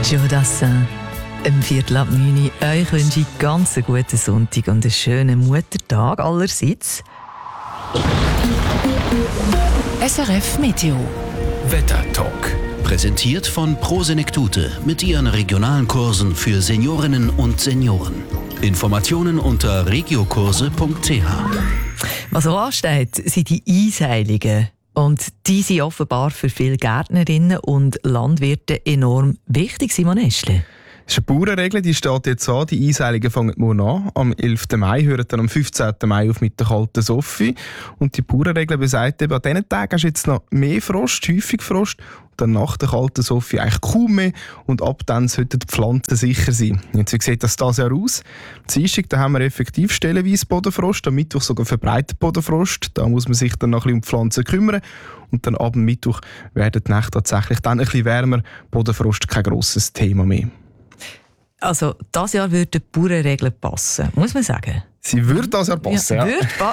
Joe Dassin, im 8:45. Euch wünsche ich ganz einen guten Sonntag und einen schönen Muttertag allerseits. SRF Meteo. Wettertalk. Präsentiert von Pro Senektute mit ihren regionalen Kursen für Seniorinnen und Senioren. Informationen unter regiokurse.ch. Was so ansteht, sind die Einseilungen. Und die sind offenbar für viele Gärtnerinnen und Landwirte enorm wichtig, Simon Eschle. Das ist eine Bauernregel, die steht jetzt an. Die Einseilungen fangen morgen an. Am 11. Mai hören dann am 15. Mai auf mit der kalten Soffi. Und die Bauernregel besagt eben, an diesen Tagen hast du jetzt noch mehr Frost, häufig Frost. Und dann nach der kalten Soffi eigentlich kaum mehr. Und ab dann sollten die Pflanzen sicher sein. Jetzt, wie sieht das Jahr aus? Am Dienstag da haben wir effektiv stellenweise Bodenfrost, am Mittwoch sogar verbreitet Bodenfrost. Da muss man sich dann noch ein bisschen um die Pflanzen kümmern. Und dann ab dem Mittwoch werden die Nächte tatsächlich dann ein bisschen wärmer. Bodenfrost kein grosses Thema mehr. Also, dieses Jahr würde die Bauernregel passen, muss man sagen. Sie würde das ja passen, ja.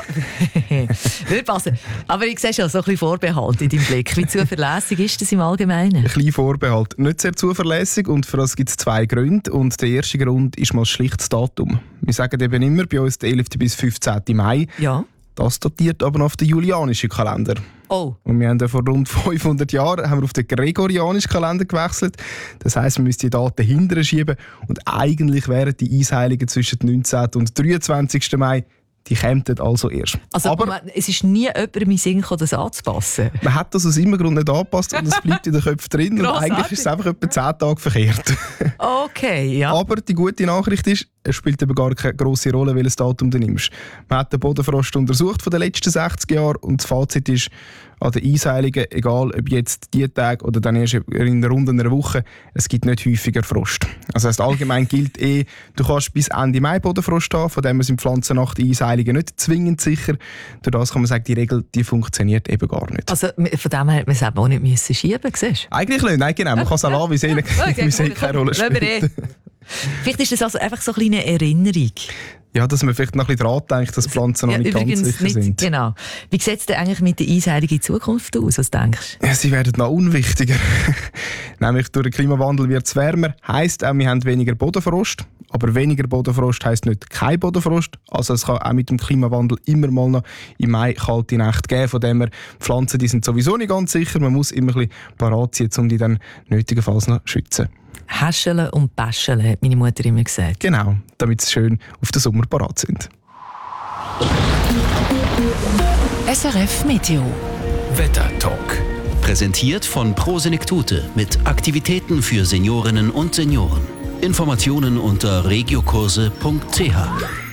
Würde passen. Aber ich sehe schon so ein bisschen Vorbehalt in deinem Blick. Wie zuverlässig ist das im Allgemeinen? Ein kleiner Vorbehalt. Nicht sehr zuverlässig und für das gibt es 2 Gründe. Und der erste Grund ist mal schlicht das Datum. Wir sagen eben immer bei uns der 11. bis 15. Mai. Ja. Das datiert aber noch auf den julianischen Kalender. Oh. Und wir haben ja vor rund 500 Jahren auf den gregorianischen Kalender gewechselt. Das heisst, wir müssen die Daten hinterher schieben. Und eigentlich wären die Einseilungen zwischen dem 19. und 23. Mai, die kämen also erst. Also, aber es ist nie jemandem in Sinn gekommen, das anzupassen? Man hat das aus immer Grund nicht angepasst und es bleibt in den Köpfen drin. Und eigentlich ist es einfach etwa 10 Tage verkehrt. Okay, ja. Aber die gute Nachricht ist, es spielt eben gar keine grosse Rolle, welches Datum du nimmst. Man hat den Bodenfrost untersucht von den letzten 60 Jahren und das Fazit ist, an den Einseilungen, egal ob jetzt die Tage oder dann erst in rund einer Woche, es gibt nicht häufiger Frost. Also das heißt, allgemein gilt du kannst bis Ende Mai Bodenfrost haben, von dem sind Pflanzen nach den Einseilungen nicht zwingend sicher. Durch das kann man sagen, die Regel die funktioniert eben gar nicht. Also von dem her hätte man es auch nicht müssen schieben, siehst du? Eigentlich nicht, nein, genau. Man kann es auch lassen, wie es keine Rolle spielt. Vielleicht ist das also einfach so eine kleine Erinnerung. Ja, dass man vielleicht noch ein bisschen daran denkt, dass Pflanzen noch nicht ganz sicher sind. Genau. Wie sieht es denn eigentlich mit der Einseilung in Zukunft aus? Was denkst du? Ja, sie werden noch unwichtiger. Nämlich durch den Klimawandel wird es wärmer. Heisst auch, wir haben weniger Bodenfrost. Aber weniger Bodenfrost heisst nicht kein Bodenfrost. Also es kann auch mit dem Klimawandel immer mal noch im Mai kalte Nächte geben. Von dem her, Pflanzen die sind sowieso nicht ganz sicher. Man muss immer ein bisschen parat sein, um die dann nötigenfalls noch zu schützen. Häscheln und Bäscheln, hat meine Mutter immer gesagt. Genau, damit sie schön auf den Sommer parat sind. SRF Meteo. Wettertalk. Präsentiert von Pro Senektute mit Aktivitäten für Seniorinnen und Senioren. Informationen unter regiokurse.ch.